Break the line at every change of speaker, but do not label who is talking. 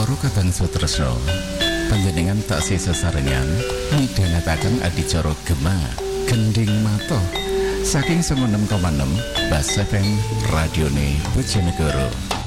Para Kadang Sutresna, panjenengan taksih sesarengan midhangetaken adicara Gema Gending Mata saking 96,6 Bas FM Radione Bojonegoro.